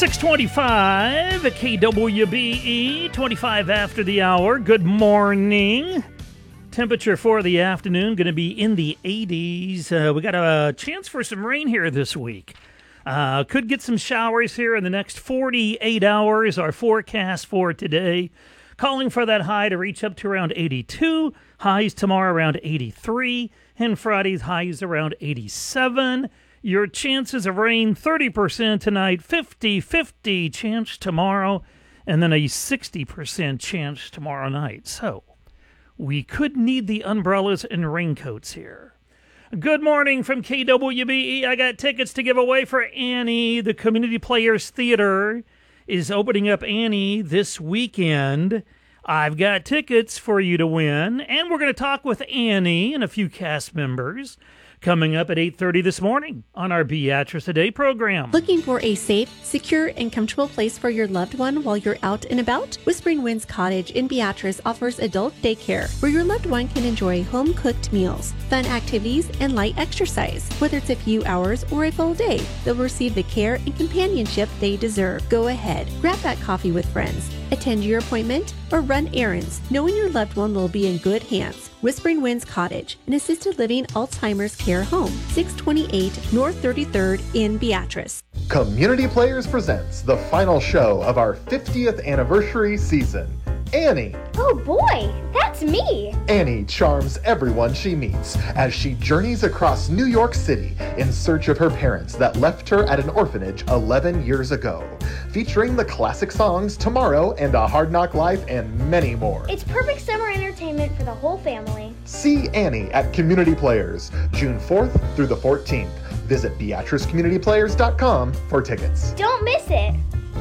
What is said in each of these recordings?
625 at KWBE, 25 after the hour. Good morning. Temperature for the afternoon going to be in the 80s. We got a chance for some rain here this week. Could get some showers here in the next 48 hours. Our forecast for today, calling for that high to reach up to around 82. Highs tomorrow around 83. And Friday's highs around 87. Your chances of rain, 30% tonight, 50-50 chance tomorrow, and then a 60% chance tomorrow night. So we could need the umbrellas and raincoats here. Good morning from KWBE. I got tickets to give away for Annie. The Community Players Theater is opening up Annie this weekend. I've got tickets for you to win, and we're going to talk with Annie and a few cast members coming up at 8:30 this morning on our Beatrice Today program. Looking for a safe, secure, and comfortable place for your loved one while you're out and about? Whispering Winds Cottage in Beatrice offers adult daycare where your loved one can enjoy home-cooked meals, fun activities, and light exercise. Whether it's a few hours or a full day, they'll receive the care and companionship they deserve. Go ahead, grab that coffee with friends, attend your appointment, or run errands, knowing your loved one will be in good hands. Whispering Winds Cottage, an assisted living Alzheimer's care home, 628 North 33rd in Beatrice. Community Players presents the final show of our 50th anniversary season, Annie. Oh boy, that's me! Annie charms everyone she meets as she journeys across New York City in search of her parents that left her at an orphanage 11 years ago. Featuring the classic songs Tomorrow and A Hard Knock Life and many more. It's perfect summer entertainment for the whole family. See Annie at Community Players, June 4th through the 14th. Visit BeatriceCommunityPlayers.com for tickets. Don't miss it!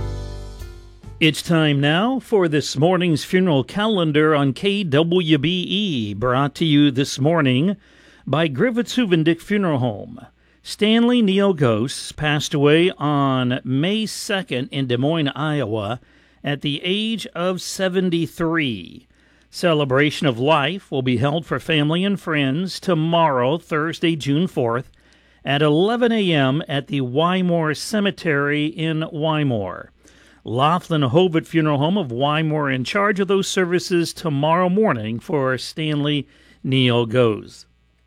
It's time now for this morning's funeral calendar on KWBE, brought to you this morning by Griffiths Huvendick Funeral Home. Stanley Neil Ghosts passed away on May 2nd in Des Moines, Iowa, at the age of 73. Celebration of life will be held for family and friends tomorrow, Thursday, June 4th, at 11 a.m. at the Wymore Cemetery in Wymore. Laughlin Hovitt Funeral Home of Wymore in charge of those services tomorrow morning for Stanley Neil Goes.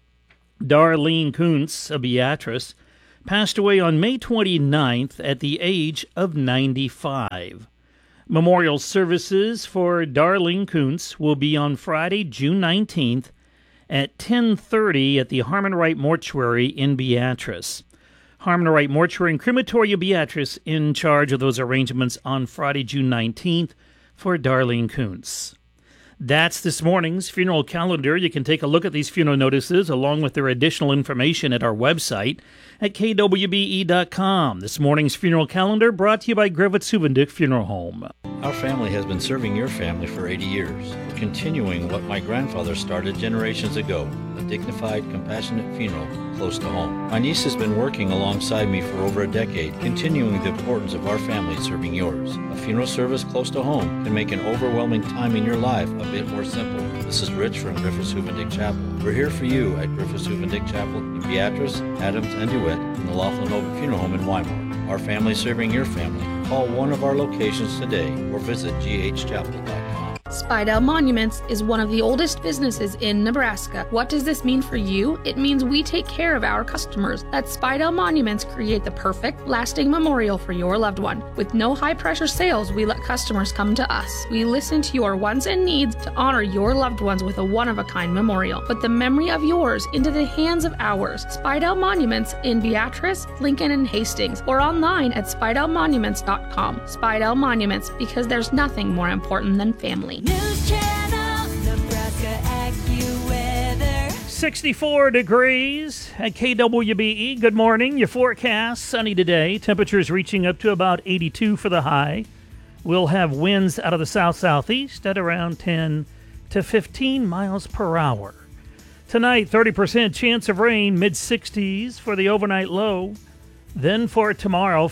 Darlene Kuntz of Beatrice passed away on May 29th at the age of 95. Memorial services for Darlene Kuntz will be on Friday, June 19th at 10:30 at the Harmon Wright Mortuary in Beatrice. Harmon Wright Mortuary and Crematoria Beatrice in charge of those arrangements on Friday, June 19th for Darlene Kuntz. That's this morning's funeral calendar. You can take a look at these funeral notices along with their additional information at our website at kwbe.com. This morning's funeral calendar brought to you by Griffiths Huvendick Funeral Home. Our family has been serving your family for 80 years, continuing what my grandfather started generations ago, a dignified, compassionate funeral close to home. My niece has been working alongside me for over a decade, continuing the importance of our family serving yours. A funeral service close to home can make an overwhelming time in your life a bit more simple. This is Rich from Griffiths Huvendick Chapel. We're here for you at Griffiths Huvendick Chapel in Beatrice, Adams, and DeWitt, and the Laughlin Hovitt Funeral Home in Wymore. Our family serving your family. Call one of our locations today or visit ghchapel.com. Spidell Monuments is one of the oldest businesses in Nebraska. What does this mean for you? It means we take care of our customers. At Spidell Monuments, create the perfect, lasting memorial for your loved one. With no high-pressure sales, we let customers come to us. We listen to your wants and needs to honor your loved ones with a one-of-a-kind memorial. Put the memory of yours into the hands of ours. Spidell Monuments in Beatrice, Lincoln, and Hastings, or online at spidellmonuments.com. Spidell Monuments, because there's nothing more important than family. News Channel, Nebraska AccuWeather. 64 degrees at KWBE. Good morning. Your forecast, sunny today. Temperatures reaching up to about 82 for the high. We'll have winds out of the south-southeast at around 10 to 15 miles per hour. Tonight, 30% chance of rain, mid-60s for the overnight low. Then for tomorrow,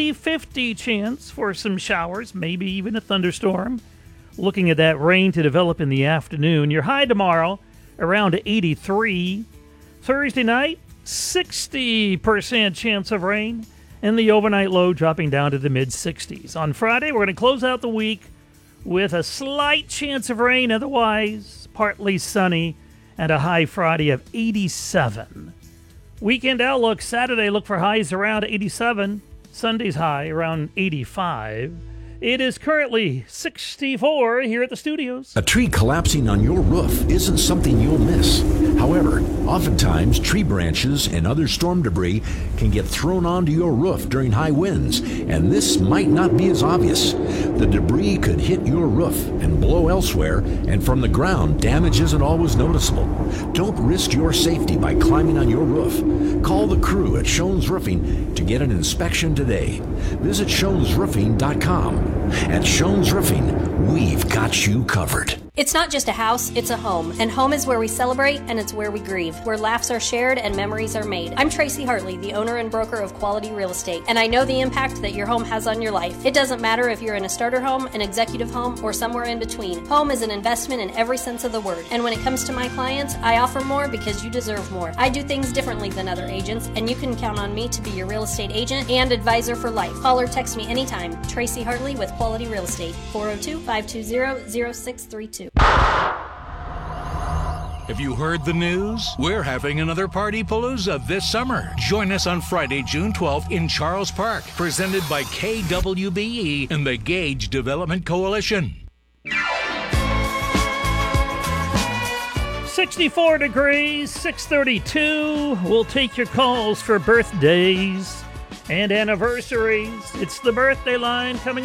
50-50 chance for some showers, maybe even a thunderstorm. Looking at that rain to develop in the afternoon. Your high tomorrow, around 83. Thursday night, 60% chance of rain. and the overnight low dropping down to the mid-60s. On Friday, we're going to close out the week with a slight chance of rain, otherwise partly sunny, and a high Friday of 87. Weekend outlook, Saturday, look for highs around 87. Sunday's high around 85. It is currently 64 here at the studios. A tree collapsing on your roof isn't something you'll miss. However, oftentimes tree branches and other storm debris can get thrown onto your roof during high winds, and this might not be as obvious. The debris could hit your roof and blow elsewhere, and from the ground, damage isn't always noticeable. Don't risk your safety by climbing on your roof. Call the crew at Schoen's Roofing to get an inspection today. Visit Schoen'sRoofing.com. At Schoen's Roofing, we've got you covered. It's not just a house, it's a home. And home is where we celebrate and it's where we grieve, where laughs are shared and memories are made. I'm Tracy Hartley, the owner and broker of Quality Real Estate, and I know the impact that your home has on your life. It doesn't matter if you're in a starter home, an executive home, or somewhere in between. Home is an investment in every sense of the word. And when it comes to my clients, I offer more because you deserve more. I do things differently than other agents, and you can count on me to be your real estate agent and advisor for life. Call or text me anytime. Tracy Hartley with Quality Real Estate, 402-520-0632. Have you heard the news? We're having another Party Palooza this summer. Join us on Friday, June 12th in Charles Park, presented by KWBE and the Gage Development Coalition. 64 degrees, 6:32. We'll take your calls for birthdays and anniversaries. It's the birthday line coming